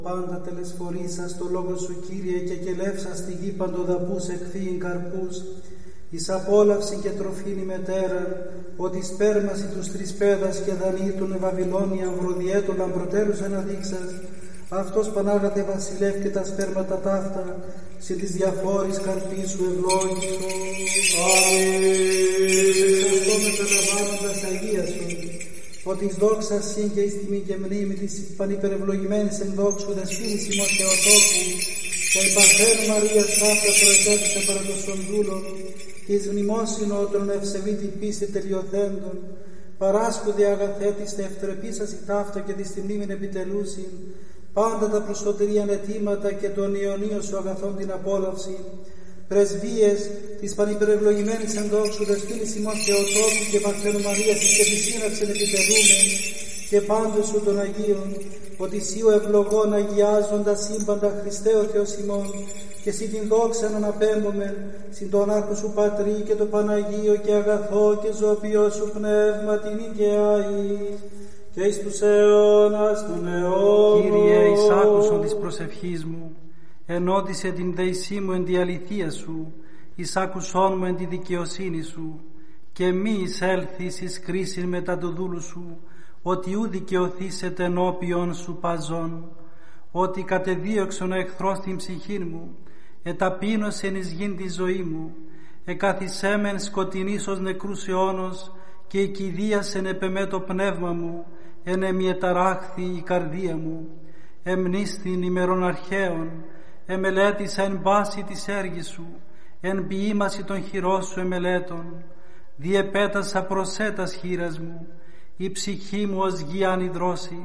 Πάντα τελεσφορήσα στο λόγο σου, Κύριε, και κελεύσα στη γη παντοδαπούς εκφύειν καρπούς, εις απόλαυση και τροφήν ημετέραν, ότι σπέρμαση τους τρισπέδας και δανείτουν Βαβυλώνια βροδιέτου λαμπροτέρους αναδείξας, αυτός Πανάγατε βασιλεύ και τα σπέρματα ταύτα, συν της διαφόρης καρπής σου ευλόγησο. Εξαρτώ μεταλαμβάνοντας αγία σου, ότι εις δόξα συν και εις τιμή και μνήμη της πανυπερευλογημένης εν δόξου δεσπίνης ημών Θεοτόκου και η Παθέρου Μαρίας ταύτα προετέθησε παρά το σονδούλων και εις μνημόσυνο των ευσεβήτη πίστη τελειοθέντων παράσκουδη αγαθέτης τε ευτρεπίσας η ταύτα και της τη μνήμην επιτελούσιν πάντα τα προσωτηρίαν αιτήματα και των Ιωνίων σου αγαθών την απόλαυση, πρεσβείες της πανυπερευλογημένης εν δόξου δεσπίνης ημών Θεοτόκου και Παθέρου Μαρίας εις και τη σύναψεν επιτελούμεν και πάντως σου των Αγίων, ότι σύ ο ευλογών αγιάζοντα σύμπαντα Χριστέ ο Θεός ημών και σύ την δόξαν αναπέμπομεν συν τον άρχο σου Πατρί και το Παναγίο και αγαθό και ζωοποιό σου πνεύμα την οικαιάη και εις τους αιώνας των αιώνων. Κύριε, εις άκουσον της προσευχής μου, ενώτισε την δεησή μου εν τη αληθεία σου, εις άκουσόν μου εν τη δικαιοσύνη σου, και μη εισέλθεις εις κρίσιν μετά το δούλου σου, ότι ου δικαιωθήσετε ενώπιον σου παζών, ότι κατεδίωξον ο εχθρός την ψυχή μου, εταπείνωσεν εις γην τη ζωή μου, εκαθισέμεν σκοτεινής ως νεκρούς αιώνος, και εκηδίασεν επεμέ το πνεύμα μου, εν εμιεταράχθη η καρδία μου, εμνίστην ημερών αρχαίων, εμελέτησα εν πάση της έργης σου, εν ποιήμαση των χειρών σου εμελέτων, διεπέτασα προσέτας χείρας μου, η ψυχή μου ως γη ανιδρώση,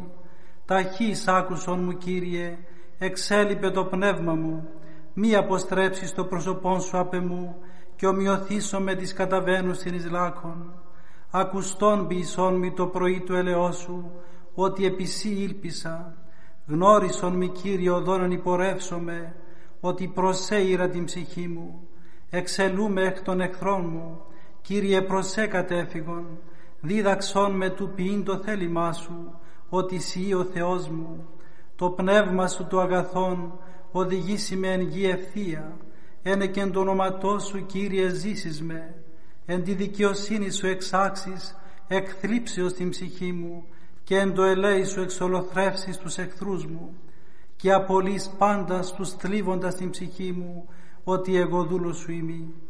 ταχύς άκουσον μου, Κύριε, εξέλιπε το πνεύμα μου, μη αποστρέψεις το πρόσωπόν σου απ' εμού, και ομοιωθήσω με τις καταβαίνουσιν εις λάκων. Ακουστόν ποιησόν μη το πρωί του ελεός σου, ότι επί σύ ήλπισα. Γνώρισον μη, Κύριε, οδόν υπορεύσομαι, ότι προσέειρα την ψυχή μου. Εξελούμε εκ των εχθρών μου, Κύριε, προσέ κατέφυγον. Δίδαξον με του ποιήν το θέλημά σου, ότι σύ ο Θεός μου. Το πνεύμα σου το αγαθόν οδηγήσει με εν γη ευθεία, ένε και εν το όνοματό σου, Κύριε, ζήσεις με. Εν τη δικαιοσύνη σου εξάξεις εκθλίψεως την ψυχή μου, και εν το ελέη σου εξολοθρεύσεις τους εχθρούς μου, και απολύς πάντα τους θλίβοντας την ψυχή μου, ότι εγώ δούλος σου είμαι.